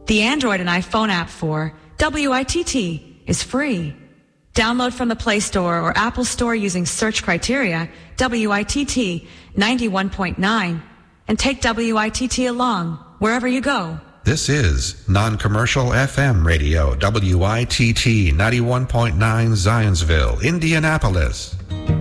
The Android and iPhone app for WITT is free. Download from the Play Store or Apple Store using search criteria WITT 91.9 and take WITT along wherever you go. This is Non-Commercial FM Radio, WITT 91.9 Zionsville, Indianapolis.